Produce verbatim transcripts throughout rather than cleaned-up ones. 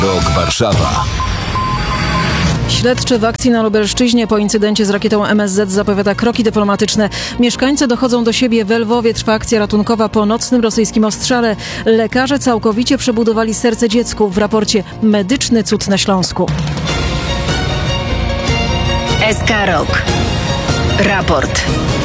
Rok Warszawa. Śledczy w akcji na Lubelszczyźnie po incydencie z rakietą M S Z zapowiada kroki dyplomatyczne. Mieszkańcy dochodzą do siebie. W Lwowie trwa akcja ratunkowa po nocnym rosyjskim ostrzale. Lekarze całkowicie przebudowali serce dziecku. W raporcie Medyczny cud na Śląsku. S K Rok. Raport.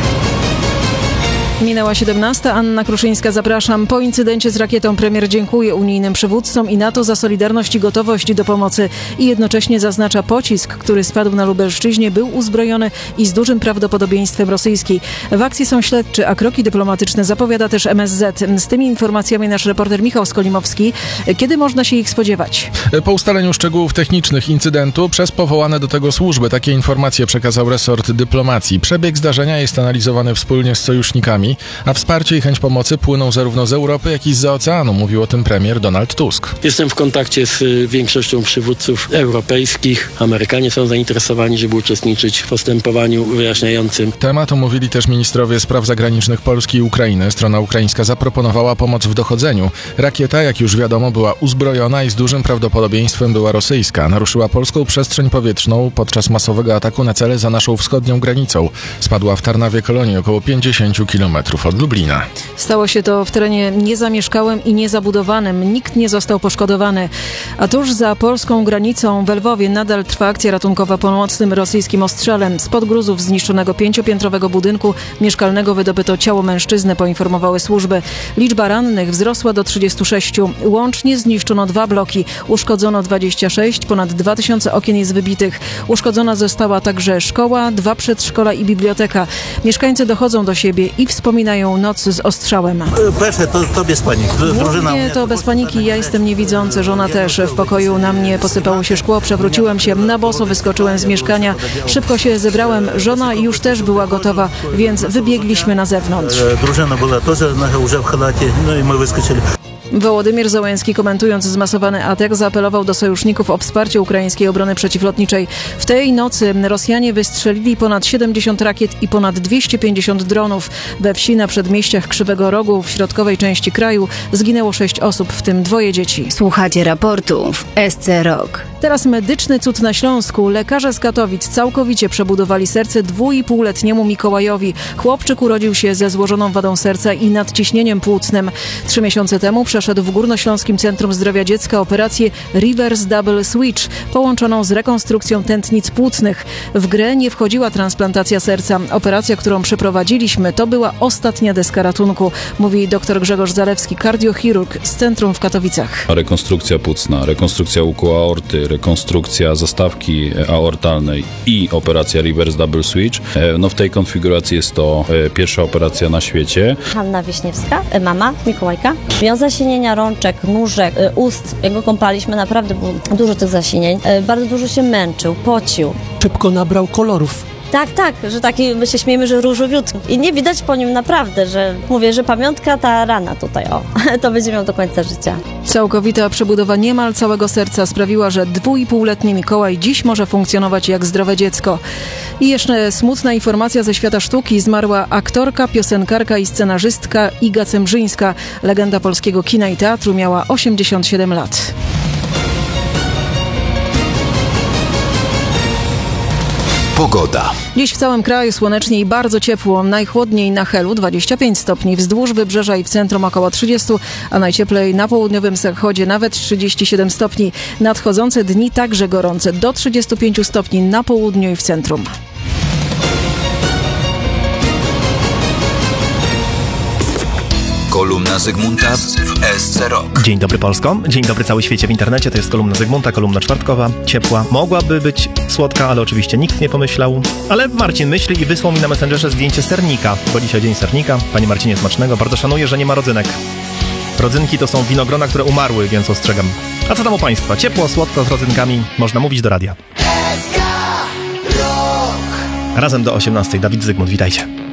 Minęła siedemnasta. Anna Kruszyńska, zapraszam. Po incydencie z rakietą premier dziękuje unijnym przywódcom i NATO za solidarność i gotowość do pomocy i jednocześnie zaznacza, pocisk, który spadł na Lubelszczyźnie, był uzbrojony i z dużym prawdopodobieństwem rosyjski. W akcji są śledczy, a kroki dyplomatyczne zapowiada też M S Z. Z tymi informacjami nasz reporter Michał Skolimowski. Kiedy można się ich spodziewać? Po ustaleniu szczegółów technicznych incydentu przez powołane do tego służby takie informacje przekazał resort dyplomacji. Przebieg zdarzenia jest analizowany wspólnie z sojusznikami, a wsparcie i chęć pomocy płyną zarówno z Europy, jak i zza oceanu, mówił o tym premier Donald Tusk. Jestem w kontakcie z większością przywódców europejskich. Amerykanie są zainteresowani, żeby uczestniczyć w postępowaniu wyjaśniającym. Temat omówili też ministrowie spraw zagranicznych Polski i Ukrainy. Strona ukraińska zaproponowała pomoc w dochodzeniu. Rakieta, jak już wiadomo, była uzbrojona i z dużym prawdopodobieństwem była rosyjska. Naruszyła polską przestrzeń powietrzną podczas masowego ataku na cele za naszą wschodnią granicą. Spadła w Tarnawie Kolonii, około pięćdziesiąt kilometrów od Lublina. Stało się to w terenie niezamieszkałym i niezabudowanym. Nikt nie został poszkodowany. A tuż za polską granicą w Lwowie nadal trwa akcja ratunkowa po nocnym rosyjskim ostrzale. Spod gruzów zniszczonego pięciopiętrowego budynku mieszkalnego wydobyto ciało mężczyzny, poinformowały służby. Liczba rannych wzrosła do trzydziestu sześciu. Łącznie zniszczono dwa bloki. Uszkodzono dwadzieścia sześć, ponad dwa tysiące okien jest wybitych. Uszkodzona została także szkoła, dwa przedszkola i biblioteka. Mieszkańcy dochodzą do siebie i wspominają noc z ostrzałem. Pierwsze to, to bez paniki. Głównie to bez paniki. Ja jestem niewidzący, żona też. W pokoju na mnie posypało się szkło, przewróciłem się na boso, wyskoczyłem z mieszkania. Szybko się zebrałem. Żona już też była gotowa, więc wybiegliśmy na zewnątrz. Drużyna była też już w chalacie, no i my wyskoczyli. Wołodymyr Zełenski, komentując zmasowany atak, zaapelował do sojuszników o wsparcie ukraińskiej obrony przeciwlotniczej. W tej nocy Rosjanie wystrzelili ponad siedemdziesiąt rakiet i ponad dwieście pięćdziesiąt dronów. We wsi na przedmieściach Krzywego Rogu w środkowej części kraju zginęło sześć osób, w tym dwoje dzieci. Słuchacie raportu w S C Rok. Teraz medyczny cud na Śląsku. Lekarze z Katowic całkowicie przebudowali serce dwuipółletniemu Mikołajowi. Chłopczyk urodził się ze złożoną wadą serca i nadciśnieniem płucnym. Trzy miesiące temu przeszedł w Górnośląskim Centrum Zdrowia Dziecka operację Reverse Double Switch, połączoną z rekonstrukcją tętnic płucnych. W grę nie wchodziła transplantacja serca. Operacja, którą przeprowadziliśmy, to była ostatnia deska ratunku, mówi dr Grzegorz Zalewski, kardiochirurg z Centrum w Katowicach. Rekonstrukcja płucna, rekonstrukcja łuku aorty, rekonstrukcja zastawki aortalnej i operacja Reverse Double Switch. No w tej konfiguracji jest to pierwsza operacja na świecie. Hanna Wiśniewska, mama Mikołajka. Miał zasinienia rączek, nóżek, ust. Jak go kąpaliśmy, naprawdę było dużo tych zasinień. Bardzo dużo się męczył, pocił. Szybko nabrał kolorów. Tak, tak, że taki, my się śmiejemy, że różowiutki. I nie widać po nim naprawdę, że mówię, że pamiątka ta rana tutaj, o, to będzie miał do końca życia. Całkowita przebudowa niemal całego serca sprawiła, że dwuipółletni Mikołaj dziś może funkcjonować jak zdrowe dziecko. I jeszcze smutna informacja ze świata sztuki. Zmarła aktorka, piosenkarka i scenarzystka Iga Cemrzyńska. Legenda polskiego kina i teatru, miała osiemdziesiąt siedem lat. Pogoda. Dziś w całym kraju słonecznie i bardzo ciepło. Najchłodniej na Helu dwadzieścia pięć stopni, wzdłuż wybrzeża i w centrum około trzydzieści, a najcieplej na południowym zachodzie nawet trzydzieści siedem stopni. Nadchodzące dni także gorące, do trzydziestu pięciu stopni na południu i w centrum. Kolumna Zygmunta w S C Rok. Dzień dobry Polsko, dzień dobry cały świecie w internecie. To jest kolumna Zygmunta, kolumna czwartkowa, ciepła. Mogłaby być słodka, ale oczywiście nikt nie pomyślał. Ale Marcin myśli i wysłał mi na Messengerze zdjęcie sernika, bo dzisiaj dzień sernika. Panie Marcinie, smacznego. Bardzo szanuję, że nie ma rodzynek. Rodzynki to są winogrona, które umarły, więc ostrzegam. A co tam u Państwa? Ciepło, słodko, z rodzynkami. Można mówić do radia. S K Rok. Razem do osiemnastej. Dawid Zygmunt, witajcie.